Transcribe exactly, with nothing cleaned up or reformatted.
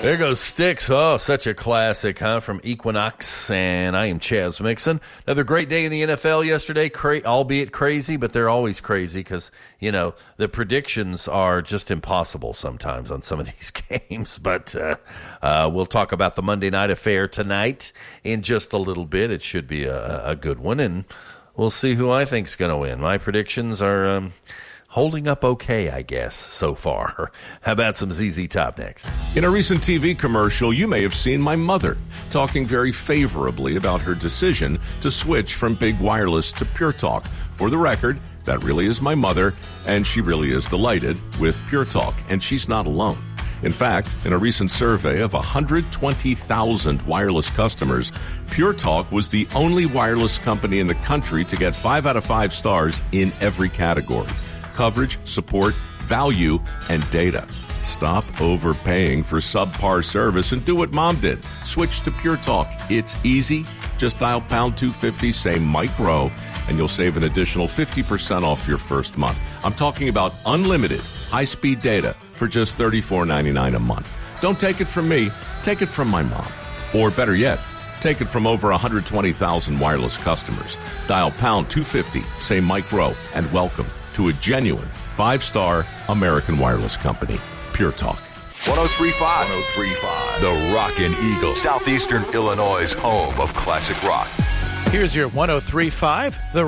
There goes Styx. Oh, such a classic, huh, from Equinox. And I am Chaz Mixon. Another great day in the N F L yesterday, cra- albeit crazy, but they're always crazy because, you know, the predictions are just impossible sometimes on some of these games. But uh, uh, we'll talk about the Monday night affair tonight in just a little bit. It should be a, a good one, and we'll see who I think's going to win. My predictions are um, holding up okay, I guess, so far. How about some Z Z Top next? In a recent T V commercial, you may have seen my mother talking very favorably about her decision to switch from Big Wireless to Pure Talk. For the record, that really is my mother, and she really is delighted with Pure Talk, and she's not alone. In fact, in a recent survey of one hundred twenty thousand wireless customers, Pure Talk was the only wireless company in the country to get five out of five stars in every category: coverage, support, value, and data. Stop overpaying for subpar service and do what Mom did. Switch to Pure Talk. It's easy. Just dial pound two fifty, say Mike Rowe, and you'll save an additional fifty percent off your first month. I'm talking about unlimited high-speed data for just thirty-four ninety-nine a month. Don't take it from me. Take it from my mom. Or better yet, take it from over one hundred twenty thousand wireless customers. Dial pound two fifty, say Mike Rowe, and welcome to a genuine five-star American wireless company, Pure Talk. one oh three point five. one oh three point five. The Rockin' Eagle, Southeastern Illinois' home of classic rock. Here's your one oh three point five, The